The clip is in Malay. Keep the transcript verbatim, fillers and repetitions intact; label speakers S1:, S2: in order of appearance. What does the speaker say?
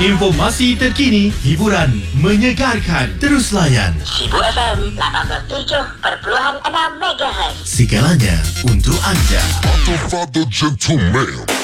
S1: Informasi terkini, hiburan menyegarkan. Terus layan
S2: Ibu F M lapan puluh tujuh perpuluhan enam megahertz.
S1: segalanya untuk anda.
S3: Father, father, gentleman.